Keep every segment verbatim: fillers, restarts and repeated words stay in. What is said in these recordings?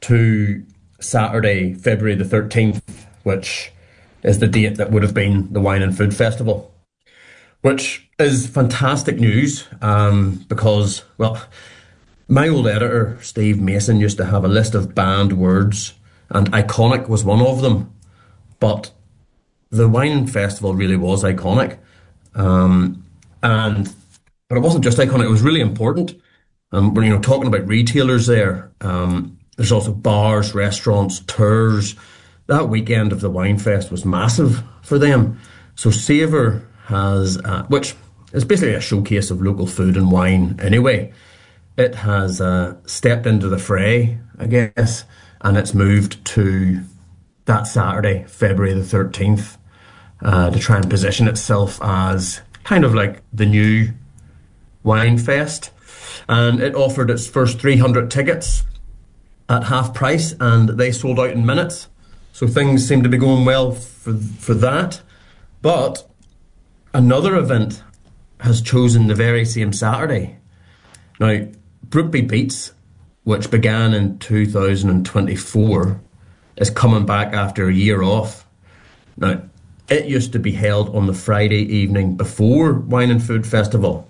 to Saturday, February the thirteenth, which is the date that would have been the Wine and Food Festival, which is fantastic news um, because, well, my old editor, Steve Mason, used to have a list of banned words, and iconic was one of them. But the Wine Festival really was iconic. Um, and but it wasn't just iconic, it was really important. And when you're talking about retailers there, um, there's also bars, restaurants, tours. That weekend of the Wine Fest was massive for them. So Savour has, uh, which is basically a showcase of local food and wine anyway, it has uh, stepped into the fray, I guess, and it's moved to that Saturday, February the thirteenth, uh, to try and position itself as kind of like the new Wine Fest. And it offered its first three hundred tickets at half price, and they sold out in minutes. So things seem to be going well for for that. But another event has chosen the very same Saturday. Now, Brookby Beats, which began in two thousand twenty-four, is coming back after a year off. Now, it used to be held on the Friday evening before Wine and Food Festival,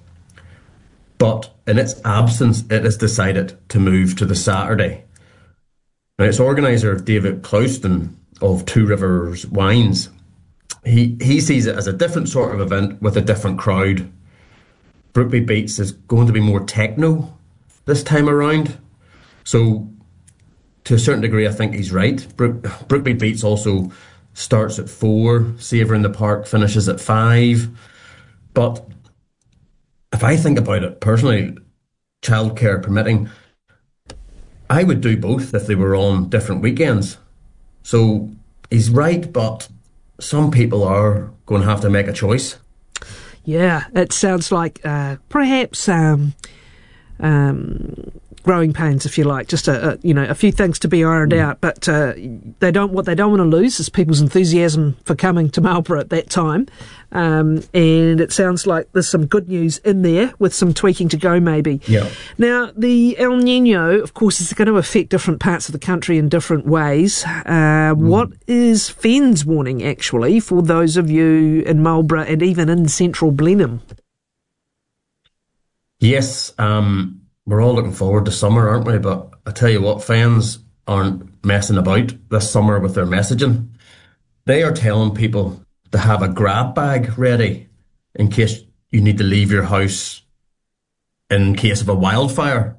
but in its absence, it has decided to move to the Saturday. Now, its organiser, David Clouston of Two Rivers Wines, he, he sees it as a different sort of event with a different crowd. Brookby Beats is going to be more techno this time around. So, to a certain degree, I think he's right. Brook, Brookby Beats also starts at four, Savour in the Park finishes at five. But if I think about it personally, childcare permitting, I would do both if they were on different weekends. So he's right, but some people are going to have to make a choice. Yeah, it sounds like uh, perhaps um, um, growing pains, if you like, just a, a you know a few things to be ironed mm. out. But uh, they don't what they don't want to lose is people's enthusiasm for coming to Marlborough at that time. Um, and it sounds like there's some good news in there with some tweaking to go, maybe. Yeah. Now, the El Nino, of course, is going to affect different parts of the country in different ways. Uh, mm. What is Fen's warning, actually, for those of you in Marlborough and even in central Blenheim? Yes, um, we're all looking forward to summer, aren't we? But I tell you what, Fens aren't messing about this summer with their messaging. They are telling people to have a grab bag ready in case you need to leave your house in case of a wildfire.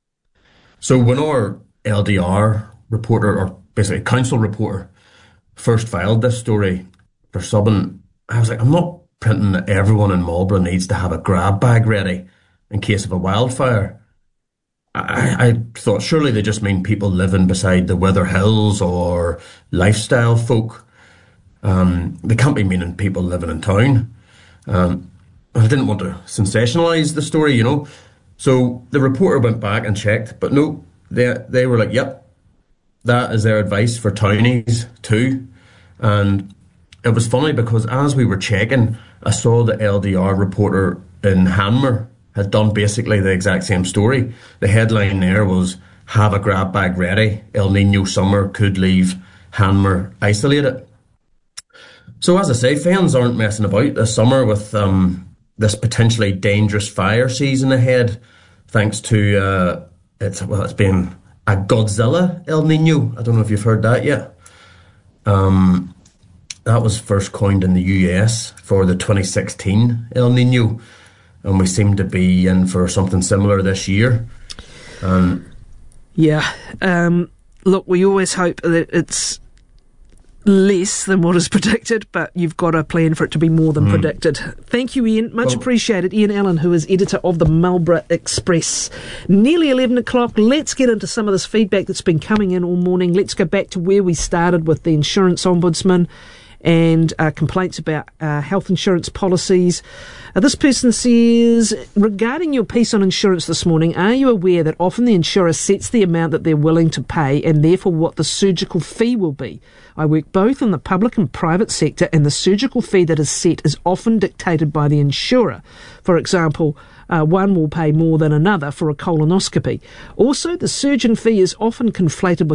So when our L D R reporter, or basically council reporter, first filed this story for Subbing, I was like, I'm not printing that everyone in Marlborough needs to have a grab bag ready in case of a wildfire. I, I thought surely they just mean people living beside the Wither Hills or lifestyle folk. Um, they can't be meaning people living in town. Um, I didn't want to sensationalise the story, you know. So the reporter went back and checked, but no, they they were like, yep, that is their advice for townies too. And it was funny because as we were checking, I saw the L D R reporter in Hanmer had done basically the exact same story. The headline there was, have a grab bag ready, El Nino summer could leave Hanmer isolated. So as I say, Fens aren't messing about this summer with um, this potentially dangerous fire season ahead, thanks to, uh, it's well, it's been a Godzilla El Nino. I don't know if you've heard that yet. Um, that was first coined in the U S for the twenty sixteen El Nino, and we seem to be in for something similar this year. Um, yeah, um, look, we always hope that it's less than what is predicted, but you've got a plan for it to be more than mm. predicted. Thank you, Ian. Much well, appreciated. Ian Allen, who is editor of the Marlborough Express. Nearly eleven o'clock. Let's get into some of this feedback that's been coming in all morning. Let's go back to where we started with the Insurance Ombudsman and uh, complaints about uh, health insurance policies. Uh, this person says, regarding your piece on insurance this morning, are you aware that often the insurer sets the amount that they're willing to pay and therefore what the surgical fee will be? I work both in the public and private sector, and the surgical fee that is set is often dictated by the insurer. For example, Uh, one will pay more than another for a colonoscopy. Also, the surgeon fee is often conflated with